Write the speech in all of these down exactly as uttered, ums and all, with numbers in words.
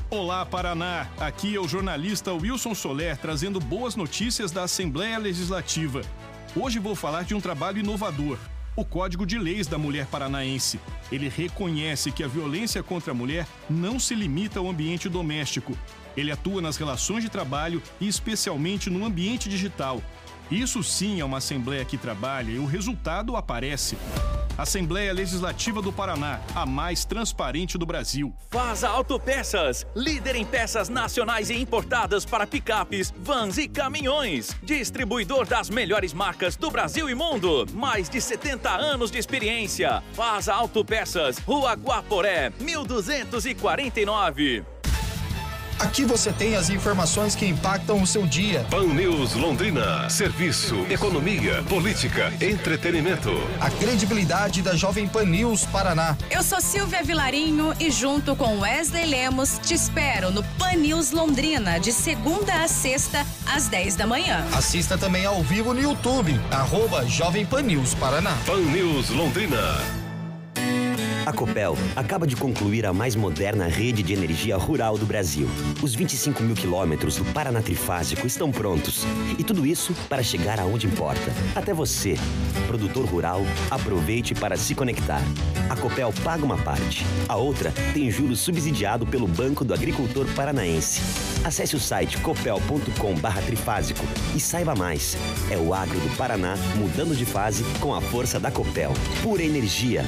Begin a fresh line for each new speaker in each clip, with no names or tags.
Olá, Paraná! Aqui é o jornalista Wilson Soler trazendo boas notícias da Assembleia Legislativa. Hoje vou falar de um trabalho inovador, o Código de Leis da Mulher Paranaense. Ele reconhece que a violência contra a mulher não se limita ao ambiente doméstico. Ele atua nas relações de trabalho e especialmente no ambiente digital. Isso sim é uma Assembleia que trabalha e o resultado aparece. Assembleia Legislativa do Paraná, a mais transparente do Brasil.
Fasa Autopeças, líder em peças nacionais e importadas para picapes, vans e caminhões. Distribuidor das melhores marcas do Brasil e mundo. Mais de setenta anos de experiência. Fasa Autopeças, Rua Guaporé, mil duzentos e quarenta e nove.
Aqui você tem as informações que impactam o seu dia.
Pan News Londrina. Serviço, economia, política, entretenimento.
A credibilidade da Jovem Pan News Paraná.
Eu sou Silvia Vilarinho e junto com Wesley Lemos te espero no Pan News Londrina de segunda a sexta às dez da manhã.
Assista também ao vivo no YouTube, arroba Jovem Pan News Paraná.
Pan News Londrina.
A Copel acaba de concluir a mais moderna rede de energia rural do Brasil. Os vinte e cinco mil quilômetros do Paraná Trifásico estão prontos. E tudo isso para chegar aonde importa. Até você, produtor rural, aproveite para se conectar. A Copel paga uma parte. A outra tem juros subsidiado pelo Banco do Agricultor Paranaense. Acesse o site copel ponto com barra trifásico e saiba mais. É o agro do Paraná mudando de fase com a força da Copel. Pura energia.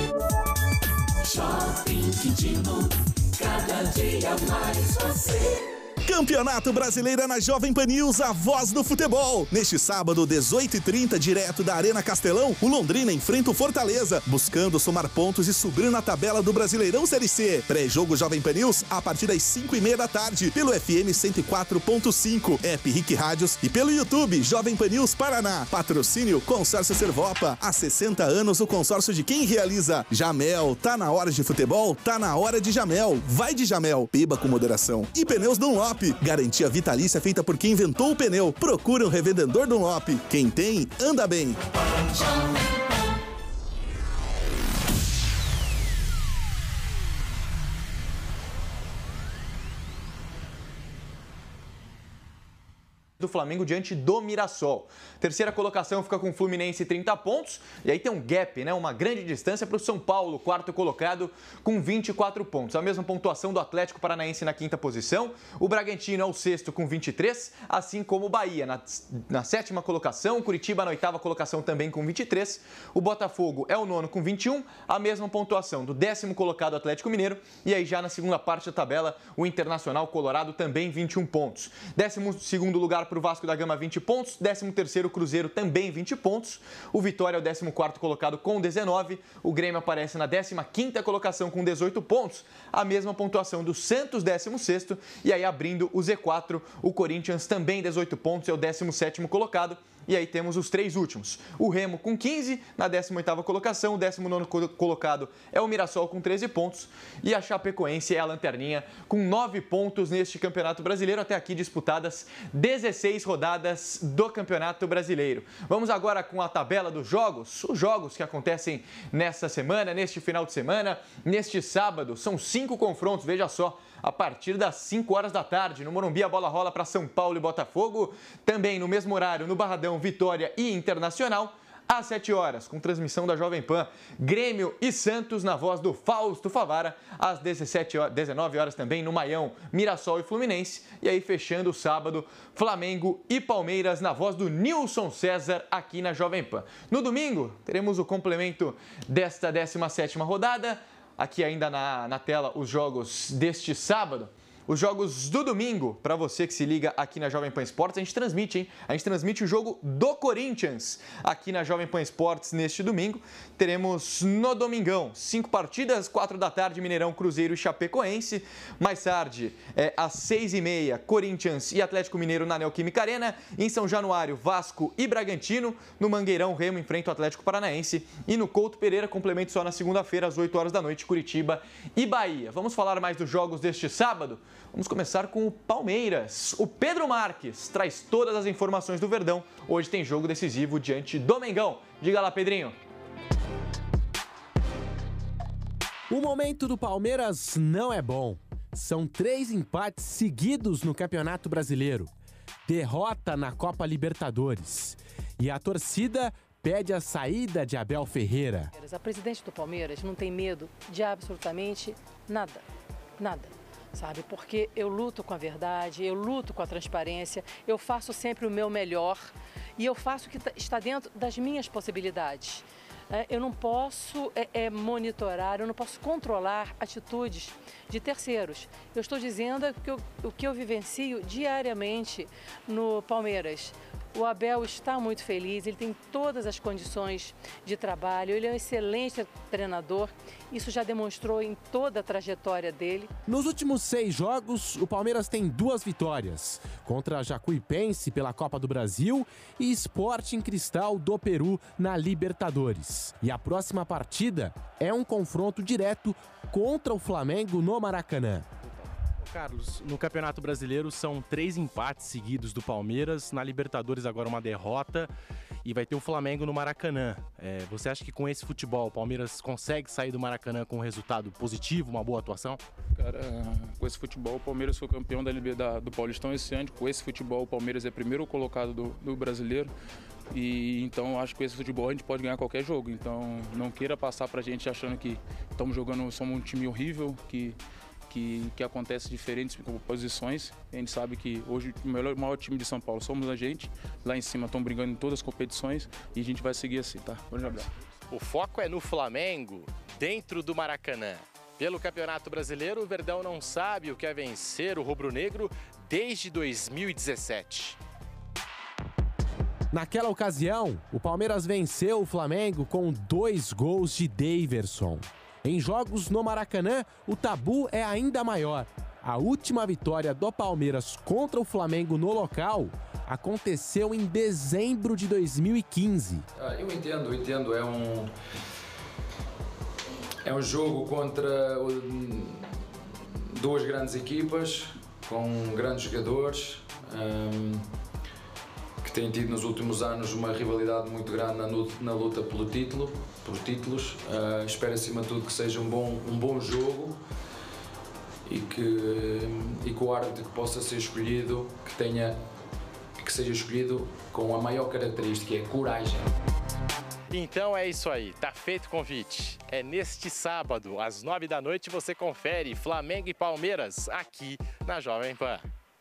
Shopping Quintino, cada dia mais você.
Campeonato Brasileiro é na Jovem Pan News, a voz do futebol. Neste sábado, dezoito e trinta, direto da Arena Castelão, o Londrina enfrenta o Fortaleza, buscando somar pontos e subir na tabela do Brasileirão Série C. Pré-jogo Jovem Pan News, a partir das cinco e meia da tarde, pelo F M cento e quatro ponto cinco, App Rick Rádios e pelo YouTube Jovem Pan News Paraná. Patrocínio Consórcio Servopa. Há sessenta anos, o consórcio de quem realiza. Jamel, tá na hora de futebol? Tá na hora de Jamel. Vai de Jamel, beba com moderação. E Pneus Dunlop. Garantia vitalícia feita por quem inventou o pneu. Procura um revendedor Dunlop. Quem tem, anda bem.
Do Flamengo diante do Mirassol. Terceira colocação fica com o Fluminense trinta pontos, e aí tem um gap, né? Uma grande distância para o São Paulo, quarto colocado, com vinte e quatro pontos. A mesma pontuação do Atlético Paranaense na quinta posição, o Bragantino é o sexto com vinte e três, assim como o Bahia na, na sétima colocação, o Curitiba na oitava colocação também com vinte e três, o Botafogo é o nono com vinte e um, a mesma pontuação do décimo colocado Atlético Mineiro, e aí já na segunda parte da tabela, o Internacional Colorado também vinte e um pontos. Décimo segundo lugar para o Vasco da Gama, vinte pontos. décimo terceiro Cruzeiro também vinte pontos. O Vitória é o décimo quarto colocado com dezenove. O Grêmio aparece na décima quinta colocação com dezoito pontos. A mesma pontuação do Santos, décimo sexto. E aí abrindo o Z quatro, o Corinthians também dezoito pontos, é o décimo sétimo colocado. E aí temos os três últimos. O Remo com quinze, na décima oitava colocação. O décimo nono colocado é o Mirassol com treze pontos. E a Chapecoense é a lanterninha com nove pontos neste Campeonato Brasileiro. Até aqui disputadas dezesseis rodadas do Campeonato Brasileiro. Vamos agora com a tabela dos jogos. Os jogos que acontecem nesta semana, neste final de semana, neste sábado. São cinco confrontos, veja só. A partir das cinco horas da tarde, no Morumbi, a bola rola para São Paulo e Botafogo. Também no mesmo horário, no Barradão, Vitória e Internacional. Às sete horas, com transmissão da Jovem Pan, Grêmio e Santos na voz do Fausto Favara. Às dezessete horas, dezenove horas também, no Maião, Mirassol e Fluminense. E aí, fechando o sábado, Flamengo e Palmeiras na voz do Nilson César aqui na Jovem Pan. No domingo, teremos o complemento desta décima sétima rodada. Aqui ainda na, na tela os jogos deste sábado. Os jogos do domingo, para você que se liga aqui na Jovem Pan Esportes, a gente transmite, hein? A gente transmite o jogo do Corinthians aqui na Jovem Pan Esportes neste domingo. Teremos no domingão, cinco partidas, quatro da tarde, Mineirão, Cruzeiro e Chapecoense. Mais tarde, é, às seis e meia, Corinthians e Atlético Mineiro na Neoquímica Arena. Em São Januário, Vasco e Bragantino. No Mangueirão, Remo enfrenta o Atlético Paranaense. E no Couto Pereira, complemento só na segunda-feira, às oito horas da noite, Curitiba e Bahia. Vamos falar mais dos jogos deste sábado? Vamos começar com o Palmeiras. O Pedro Marques traz todas as informações do Verdão. Hoje tem jogo decisivo diante do Mengão. Diga lá, Pedrinho.
O momento do Palmeiras não é bom. São três empates seguidos no Campeonato Brasileiro. Derrota na Copa Libertadores. E a torcida pede a saída de Abel Ferreira.
A presidente do Palmeiras não tem medo de absolutamente nada. Nada. Sabe? Porque eu luto com a verdade, eu luto com a transparência, eu faço sempre o meu melhor e eu faço o que está dentro das minhas possibilidades. Eu não posso é, é, monitorar, eu não posso controlar atitudes de terceiros. Eu estou dizendo que eu, o que eu vivencio diariamente no Palmeiras. O Abel está muito feliz, ele tem todas as condições de trabalho, ele é um excelente treinador, isso já demonstrou em toda a trajetória dele.
Nos últimos seis jogos, o Palmeiras tem duas vitórias, contra Jacuipense pela Copa do Brasil e Sporting Cristal do Peru na Libertadores. E a próxima partida é um confronto direto contra o Flamengo no Maracanã.
Carlos, no Campeonato Brasileiro são três empates seguidos do Palmeiras, na Libertadores agora uma derrota e vai ter o Flamengo no Maracanã. É, você acha que com esse futebol o Palmeiras consegue sair do Maracanã com um resultado positivo, uma boa atuação?
Cara, com esse futebol o Palmeiras foi campeão da, da, do Paulistão esse ano, com esse futebol o Palmeiras é primeiro colocado do, do Brasileiro. E então acho que com esse futebol a gente pode ganhar qualquer jogo. Então não queira passar pra gente achando que estamos jogando, somos um time horrível, que Que, que acontece diferentes posições. A gente sabe que hoje o melhor, maior time de São Paulo somos a gente. Lá em cima estão brigando em todas as competições e a gente vai seguir assim, tá? Grande abraço.
O foco é no Flamengo, dentro do Maracanã. Pelo Campeonato Brasileiro, o Verdão não sabe o que é vencer o rubro-negro desde dois mil e dezessete.
Naquela ocasião, o Palmeiras venceu o Flamengo com dois gols de Daverson. Em jogos no Maracanã, o tabu é ainda maior. A última vitória do Palmeiras contra o Flamengo no local aconteceu em dezembro de dois mil e quinze.
Eu entendo, eu entendo. É um, é um jogo contra duas grandes equipas, com grandes jogadores, um, que têm tido nos últimos anos uma rivalidade muito grande na, na luta pelo título, por títulos. Uh, espero acima de tudo que seja um bom, um bom jogo e que, e que o árbitro que possa ser escolhido, que tenha, que seja escolhido com a maior característica, é coragem.
Então é isso aí, tá feito o convite. É neste sábado, às nove da noite, você confere Flamengo e Palmeiras aqui na Jovem Pan.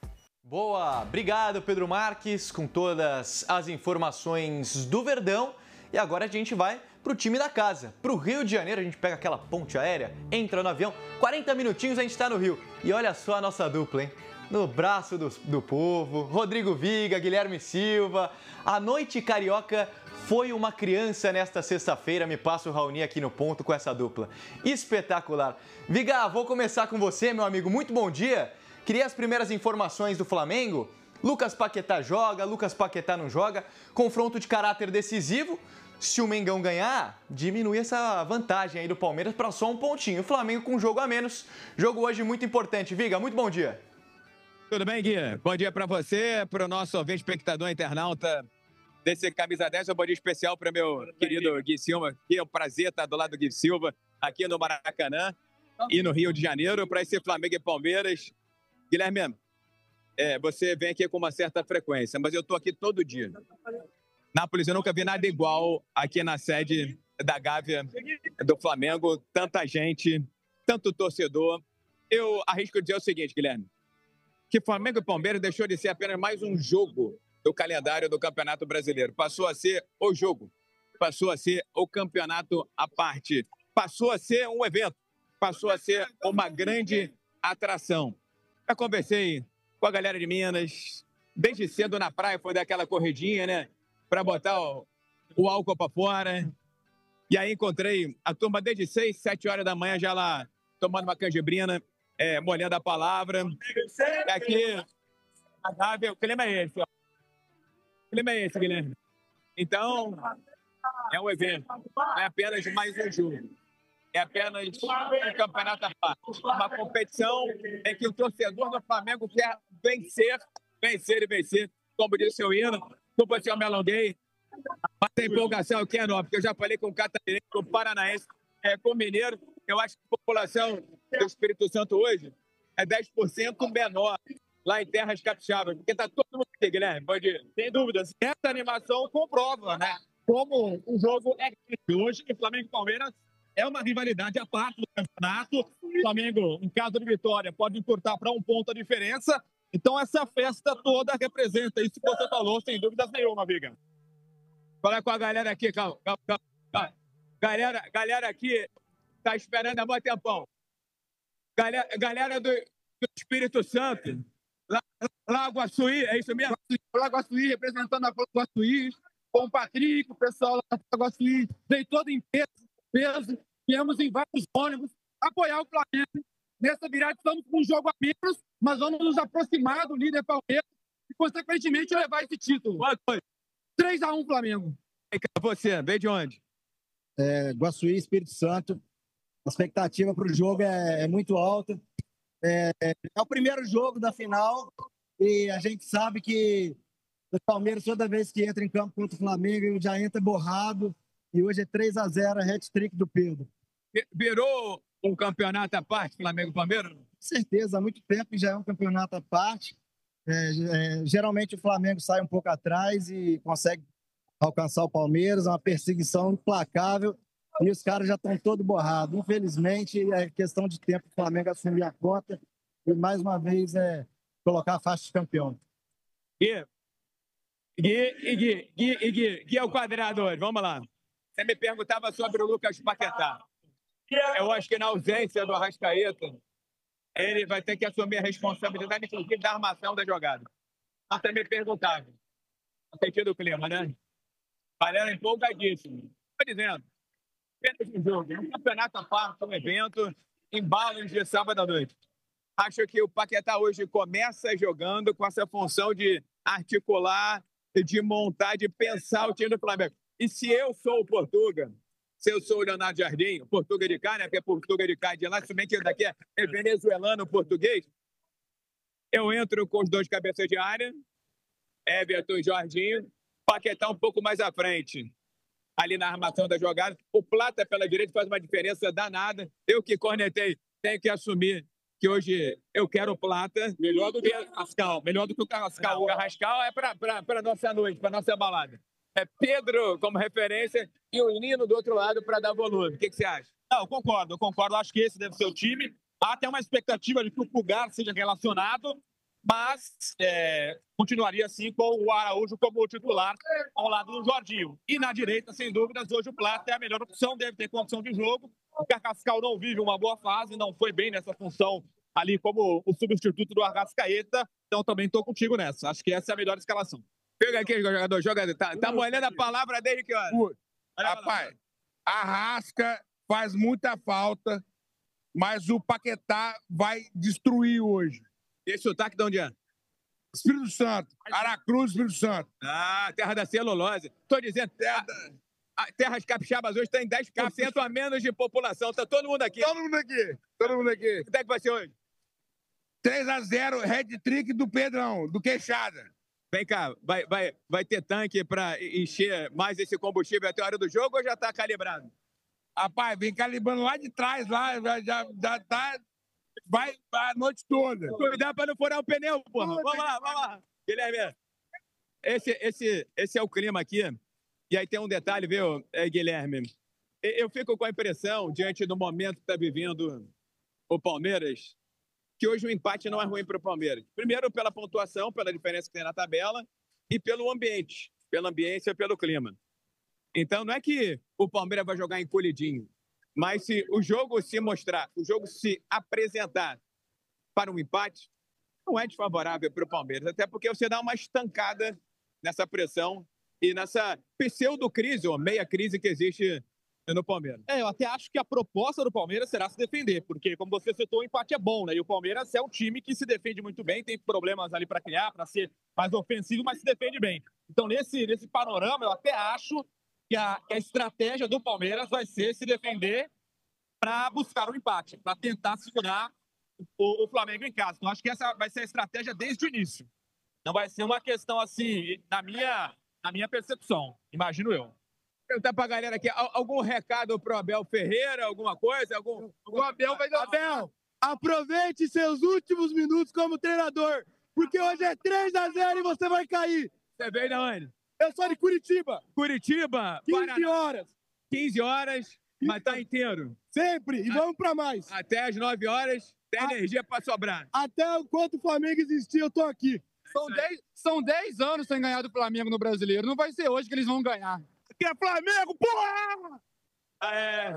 Boa, obrigado Pedro Marques com todas as informações do Verdão. E agora a gente vai pro time da casa, pro Rio de Janeiro. A gente pega aquela ponte aérea, entra no avião, quarenta minutinhos a gente está no Rio. E olha só a nossa dupla, hein? No braço do, do povo, Rodrigo Viga, Guilherme Silva. A noite carioca foi uma criança nesta sexta-feira. Me passa o Raoni aqui no ponto com essa dupla. Espetacular. Viga, vou começar com você, meu amigo. Muito bom dia. Queria as primeiras informações do Flamengo. Lucas Paquetá joga, Lucas Paquetá não joga. Confronto de caráter decisivo. Se o Mengão ganhar, diminui essa vantagem aí do Palmeiras para só um pontinho. O Flamengo com um jogo a menos. Jogo hoje muito importante. Viga, muito bom dia.
Tudo bem, Gui? Bom dia para você, para o nosso ouvinte espectador internauta desse Camisa dez. Um bom dia especial para o meu querido Gui Silva. Que é um prazer estar do lado do Gui Silva, aqui no Maracanã e no Rio de Janeiro, para esse Flamengo e Palmeiras. Guilherme, é, você vem aqui com uma certa frequência, mas eu estou aqui todo dia. Nápoles, eu nunca vi nada igual aqui na sede da Gávea do Flamengo. Tanta gente, tanto torcedor. Eu arrisco dizer o seguinte, Guilherme, que Flamengo e Palmeiras deixou de ser apenas mais um jogo do calendário do Campeonato Brasileiro. Passou a ser o jogo, passou a ser o campeonato à parte, passou a ser um evento, passou a ser uma grande atração. Já conversei com a galera de Minas, desde cedo na praia, foi dar aquela corridinha, né? Para botar o, o álcool para fora. E aí encontrei a turma desde seis, sete horas da manhã, já lá tomando uma canjibrina, é, molhando a palavra. E aqui, a Gávea, o clima é esse, ó. O clima é esse, Guilherme. Então, é um evento, não é apenas mais um jogo. É apenas um campeonato à parte. Uma competição em que o torcedor do Flamengo quer vencer, vencer e vencer. Como disse o hino, desculpa se eu me alonguei, mas a empolgação aqui é enorme, porque eu já falei com o catarinense, com o paranaense, é, com o mineiro. Eu acho que a população do Espírito Santo hoje é dez por cento menor lá em Terras Capixabas, porque tá todo mundo aqui, Guilherme, pode ir. Sem dúvidas. Essa animação comprova, né, como o jogo é grande. Hoje, Flamengo e Palmeiras é uma rivalidade à parte do campeonato. O Flamengo, em caso de vitória, pode encurtar para um ponto a diferença. Então, essa festa toda representa isso que você falou, sem dúvidas nenhuma, Viga. Fala com a galera aqui, calma, calma, calma. calma. Galera, galera aqui tá esperando há muito tempão. Galera, galera do, do Espírito Santo, lá, Lago Açuí, é isso mesmo?
Lago Açuí, representando a Lago Açuí, com o Patrick, o pessoal lá do Lago Açuí, veio todo em peso, peso, viemos em vários ônibus apoiar o Flamengo. Nessa virada estamos com um jogo a menos, mas vamos nos aproximar do líder Palmeiras e, consequentemente, levar esse título. três a um Flamengo.
E você, veio de onde?
É, Guaçuí, Espírito Santo. A expectativa para o jogo é, é muito alta. É, é o primeiro jogo da final e a gente sabe que o Palmeiras, toda vez que entra em campo contra o Flamengo, ele já entra borrado. E hoje é três a zero, hat-trick do Pedro.
Virou um campeonato à parte, Flamengo e Palmeiras?
Com certeza, há muito tempo já é um campeonato à parte. É, é, geralmente o Flamengo sai um pouco atrás e consegue alcançar o Palmeiras, é uma perseguição implacável e os caras já estão todos borrados. Infelizmente, é questão de tempo o Flamengo assumir a conta e mais uma vez é colocar a faixa de campeão.
Gui, Gui, e Gui, Gui, e Gui, Gui é o quadrado hoje, vamos lá. Você me perguntava sobre o Lucas Paquetá. Eu acho que na ausência do Arrascaeta, ele vai ter que assumir a responsabilidade, inclusive, da armação da jogada. Mas você me perguntava, no sentido do clima, né? Galera empolgadíssimo. Estou dizendo, apenas um jogo, um campeonato à parte, um evento, embalos de sábado à noite. Acho que o Paquetá hoje começa jogando com essa função de articular, de montar, de pensar o time do Flamengo. E se eu sou o Portuga, se eu sou o Leonardo Jardim, o Portuga de cá, né? Porque é Portuga de cá de lá, se bem que daqui é venezuelano, português, eu entro com os dois cabeças de área, Everton e Jorginho, Paquetá um pouco mais à frente, ali na armação da jogada. O Plata pela direita faz uma diferença danada. Eu que cornetei, tenho que assumir que hoje eu quero o Plata. Melhor do que o Carrascal, melhor do que o Carrascal. O Carrascal é para a nossa noite, para nossa balada. É Pedro como referência e o Nino do outro lado para dar volume. O que, que você acha?
Não, eu concordo, eu concordo. Acho que esse deve ser o time. Há até uma expectativa de que o Pulgar seja relacionado, mas é, continuaria assim com o Araújo como titular ao lado do Jorginho. E na direita, sem dúvidas, hoje o Plata é a melhor opção, deve ter condição de jogo. O Carrascal não vive uma boa fase, não foi bem nessa função ali como o substituto do Arrascaeta, então também estou contigo nessa. Acho que essa é a melhor escalação.
Pega aqui, jogador, jogador. Tá, tá molhando a palavra desde que hora?
Rapaz, Arrasca faz muita falta, mas o Paquetá vai destruir hoje.
Esse sotaque de onde é?
Espírito Santo. Aracruz, Espírito Santo.
Ah, terra da celulose. Tô dizendo, terra, a, Terras Capixabas hoje tem dez por cento a menos de população. Tá todo mundo aqui.
Todo mundo aqui. Todo mundo aqui.
Quanto é que vai ser hoje?
três a zero, hat-trick do Pedrão, do Queixada.
Vem cá, vai, vai, vai ter tanque para encher mais esse combustível até a hora do jogo ou já tá calibrado?
Rapaz, vem calibrando lá de trás, lá, já, já, já tá... Vai a noite toda.
Cuidado para não furar o pneu, porra. Vamos lá, vamos lá. Guilherme, esse, esse, esse é o clima aqui. E aí tem um detalhe, viu, Guilherme? Eu fico com a impressão, diante do momento que está vivendo o Palmeiras, que hoje o empate não é ruim para o Palmeiras. Primeiro, pela pontuação, pela diferença que tem na tabela, e pelo ambiente, pela ambiência, pelo clima. Então, não é que o Palmeiras vai jogar encolhidinho, mas se o jogo se mostrar, o jogo se apresentar para um empate, não é desfavorável para o Palmeiras, até porque você dá uma estancada nessa pressão e nessa pseudo-crise, ou meia-crise que existe no Palmeiras.
É, eu até acho que a proposta do Palmeiras será se defender, porque, como você citou, o empate é bom, né? E o Palmeiras é um time que se defende muito bem, tem problemas ali para criar, para ser mais ofensivo, mas se defende bem. Então, nesse, nesse panorama, eu até acho que a, que a estratégia do Palmeiras vai ser se defender para buscar o empate, para tentar segurar o, o Flamengo em casa. Então, acho que essa vai ser a estratégia desde o início. Não vai ser uma questão assim, na minha, na minha percepção, imagino eu.
Perguntar pra galera aqui, algum recado pro Abel Ferreira, alguma coisa? Algum,
o Abel vai dar...
Abel,
aproveite seus últimos minutos como treinador, porque hoje é três a zero e você vai cair.
Você veio da onde?
Eu sou de Curitiba.
Curitiba?
quinze
Paraná.
horas.
quinze horas, mas tá inteiro.
Sempre, e vamos pra mais.
Até as nove horas, tem
A-
energia pra sobrar.
Até enquanto o Flamengo existir, eu tô aqui.
São dez, são dez anos sem ganhar do Flamengo no Brasileiro. Não vai ser hoje que eles vão ganhar.
Que é Flamengo, porra!
É.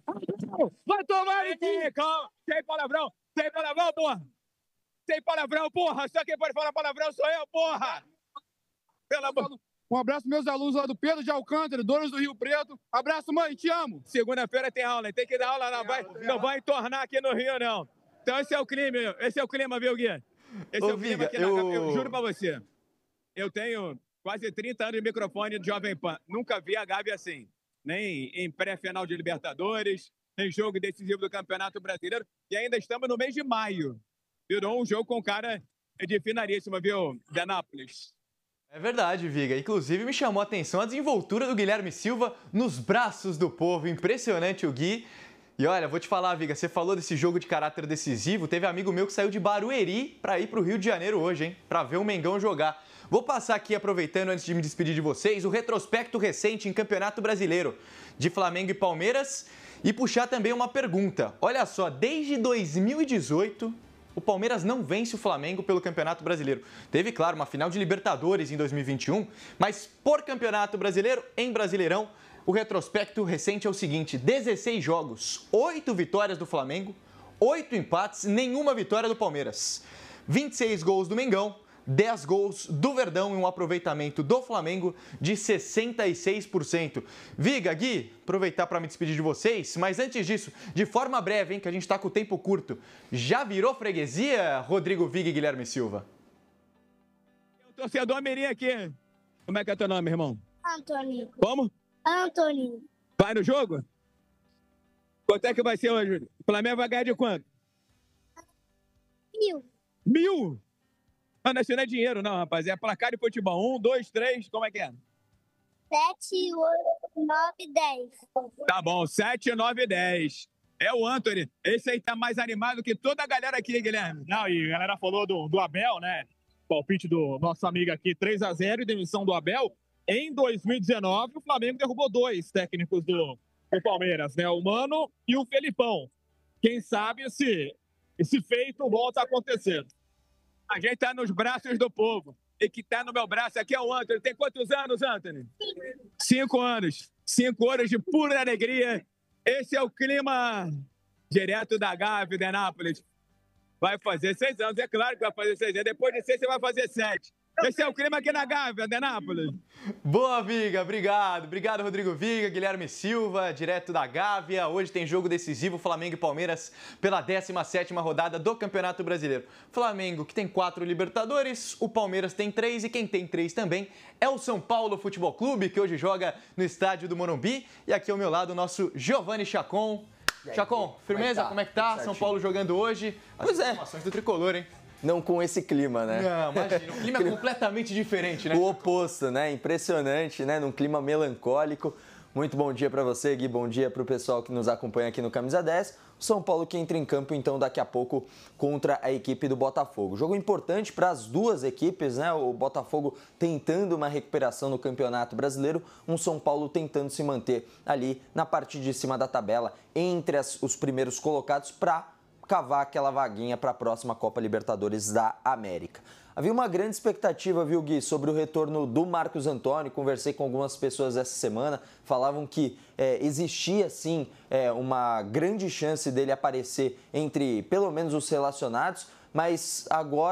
Vai tomar no cu! Calma, sem palavrão, sem palavrão, porra! Sem palavrão, porra! Só quem pode falar palavrão sou eu, porra! Pelo amor...
Um abraço meus alunos lá do Pedro de Alcântara, donos do Rio Preto. Abraço, mãe, te amo.
Segunda-feira tem aula, hein? Tem que dar aula, não vai, não vai entornar aqui no Rio, não. Então esse é o clima, esse é o clima, viu, Gui? Esse
Ô,
é o clima
Viga,
aqui na
eu-
Gávea. Eu juro pra você. Eu tenho quase trinta anos de microfone de Jovem Pan. Nunca vi a Gávea assim. Nem em pré-final de Libertadores, nem jogo decisivo do Campeonato Brasileiro. E ainda estamos no mês de maio. Virou um jogo com cara de finalíssima, viu, de Anápolis?
É verdade, Viga. Inclusive, me chamou a atenção a desenvoltura do Guilherme Silva nos braços do povo. Impressionante o Gui. E olha, vou te falar, Viga, você falou desse jogo de caráter decisivo. Teve amigo meu que saiu de Barueri para ir para o Rio de Janeiro hoje, hein? Para ver o Mengão jogar. Vou passar aqui, aproveitando, antes de me despedir de vocês, o retrospecto recente em Campeonato Brasileiro de Flamengo e Palmeiras e puxar também uma pergunta. Olha só, desde dois mil e dezoito... o Palmeiras não vence o Flamengo pelo Campeonato Brasileiro. Teve, claro, uma final de Libertadores em dois mil e vinte e um, mas por Campeonato Brasileiro, em Brasileirão, o retrospecto recente é o seguinte: dezesseis jogos, oito vitórias do Flamengo, oito empates, nenhuma vitória do Palmeiras. vinte e seis gols do Mengão, dez gols do Verdão e um aproveitamento do Flamengo de sessenta e seis por cento. Viga, Gui, aproveitar para me despedir de vocês, mas antes disso, de forma breve, hein, que a gente está com o tempo curto, já virou freguesia, Rodrigo Viga e Guilherme Silva?
O torcedor mirim aqui. Como é que é teu nome, irmão?
Antônio.
Como?
Antônio.
Vai no jogo? Quanto é que vai ser hoje? O Flamengo vai ganhar de quanto?
Mil.
Mil? Não, isso não é dinheiro, não, rapaz. É placar de futebol. Um, dois, três, como é que é?
Sete, oito, nove, dez.
Tá bom, sete, nove, dez. É o Anthony. Esse aí tá mais animado que toda a galera aqui, Guilherme.
Não, e a galera falou do, do Abel, né? Palpite do nosso amigo aqui, três a zero e demissão do Abel. Em dois mil e dezenove, o Flamengo derrubou dois técnicos do, do Palmeiras, né? O Mano e o Felipão. Quem sabe esse, esse feito volta a acontecer.
A gente tá nos braços do povo. E que tá no meu braço aqui é o Anthony. Tem quantos anos, Anthony? Cinco anos. Cinco anos de pura alegria. Esse é o clima direto da Gávea, de Anápolis. Vai fazer seis anos, é claro que vai fazer seis anos. Depois de seis, você vai fazer sete. Esse é o clima aqui na Gávea, de Anápolis.
Boa, Viga, obrigado. Obrigado, Rodrigo Viga, Guilherme Silva, direto da Gávea. Hoje tem jogo decisivo, Flamengo e Palmeiras, pela décima sétima rodada do Campeonato Brasileiro. Flamengo, que tem quatro Libertadores, o Palmeiras tem três e quem tem três também é o São Paulo Futebol Clube, que hoje joga no estádio do Morumbi. E aqui ao meu lado o nosso Giovanni Chacon. Chacon, firmeza? Como é que tá? São Paulo jogando hoje. As
Pois é.
informações do Tricolor, hein?
Não com esse clima, né?
Não, imagina, um clima completamente diferente, né?
O oposto, né? Impressionante, né? Num clima melancólico. Muito bom dia para você, Gui. Bom dia para o pessoal que nos acompanha aqui no Camisa dez. O São Paulo que entra em campo, então, daqui a pouco contra a equipe do Botafogo. Jogo importante para as duas equipes, né? O Botafogo tentando uma recuperação no Campeonato Brasileiro, um São Paulo tentando se manter ali na parte de cima da tabela, entre as, os primeiros colocados para cavar aquela vaguinha para a próxima Copa Libertadores da América. Havia uma grande expectativa, viu, Gui, sobre o retorno do Marcos Antônio. Conversei com algumas pessoas essa semana, falavam que é, existia, sim, é, uma grande chance dele aparecer entre, pelo menos, os relacionados, mas agora